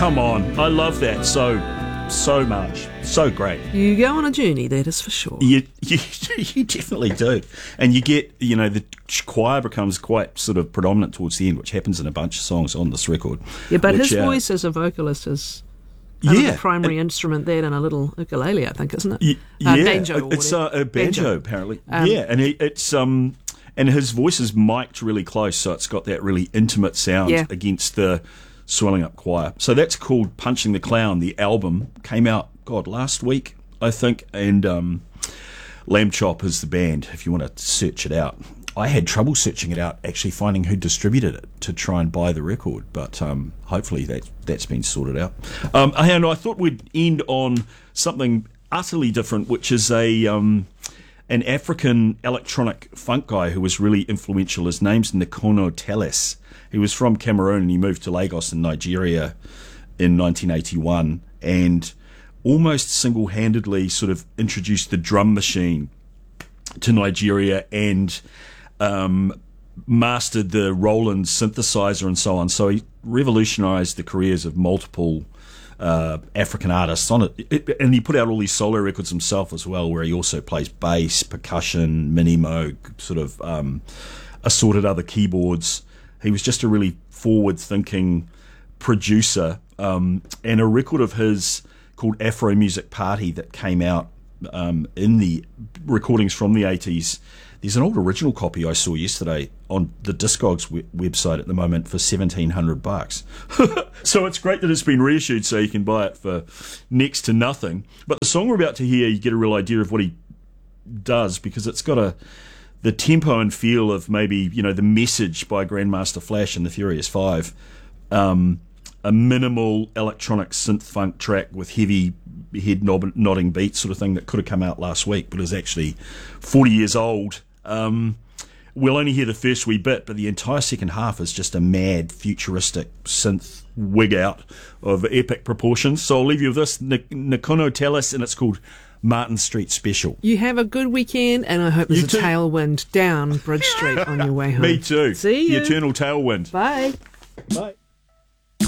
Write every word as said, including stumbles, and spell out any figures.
come on. I love that so, so much. So great. You go on a journey, that is for sure. You, you, you definitely do. And you get, you know, the choir becomes quite sort of predominant towards the end, which happens in a bunch of songs on this record. Yeah, but which, his uh, voice as a vocalist is yeah, the primary and, instrument there, and a little ukulele, I think, isn't it? Y- uh, yeah, banjo. Or it's uh, a banjo, banjo. apparently. Um, yeah, and he, it's um, and his voice is mic'd really close, so it's got that really intimate sound Yeah. against the swelling up choir. So that's called Punching the Clown. The album came out, God, last week, I think, and um, Lamb Chop is the band, if you want to search it out. I had trouble searching it out, actually finding who distributed it to try and buy the record, but um, hopefully that, that's been sorted out. Um, and I thought we'd end on something utterly different, which is a um, an African electronic funk guy who was really influential. His name's Nkono Teles. He was from Cameroon and he moved to Lagos in Nigeria in nineteen eighty-one and almost single-handedly sort of introduced the drum machine to Nigeria and um, mastered the Roland synthesizer and so on. So he revolutionized the careers of multiple uh, African artists on it. it. And he put out all these solo records himself as well, where he also plays bass, percussion, minimo, sort of um, assorted other keyboards. He was just a really forward-thinking producer. Um, and a record of his called Afro Music Party that came out um, in the recordings from the eighties. There's an old original copy I saw yesterday on the Discogs we- website at the moment for seventeen hundred bucks. So it's great that it's been reissued so you can buy it for next to nothing. But the song we're about to hear, you get a real idea of what he does, because it's got a the tempo and feel of maybe, you know, The Message by Grandmaster Flash and the Furious Five. Um, a minimal electronic synth funk track with heavy head knob- nodding beats sort of thing that could have come out last week but is actually forty years old. Um, we'll only hear the first wee bit, but the entire second half is just a mad futuristic synth wig out of epic proportions. So I'll leave you with this, Nik- Nkono Teles, and it's called Martin Street Special. You have a good weekend, and I hope there's You a too. tailwind down Bridge Street on your way home. Me too. See The you. eternal tailwind. Bye. Bye.